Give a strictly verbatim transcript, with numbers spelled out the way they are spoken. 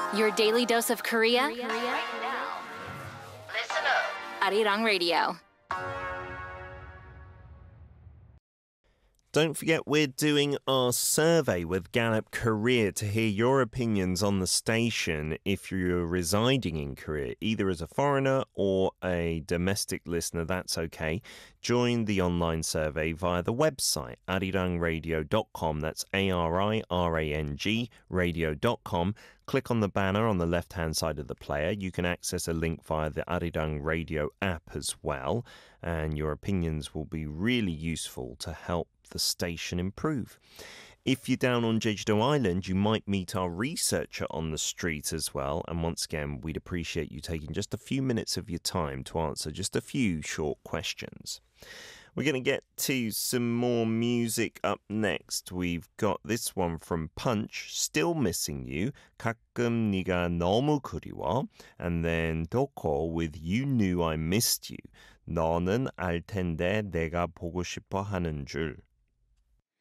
Your daily dose of Korea. Right now. Listen up. Arirang Radio. Don't forget we're doing our survey with Gallup Korea to hear your opinions on the station if you're residing in Korea, either as a foreigner or a domestic listener, that's okay. Join the online survey via the website, arirang radio dot com. That's A R I R A N G radio dot com. Click on the banner on the left-hand side of the player. You can access a link via the Arirang Radio app as well, and your opinions will be really useful to help the station improve. If you're down on Jeju-do Island, you might meet our researcher on the street as well. And once again, we'd appreciate you taking just a few minutes of your time to answer just a few short questions. We're going to get to some more music up next. We've got this one from Punch, Still Missing You, 가끔 네가 너무 그리워, and then Doko with You Knew I Missed You, 너는 알 텐데 내가 보고 싶어 하는 줄.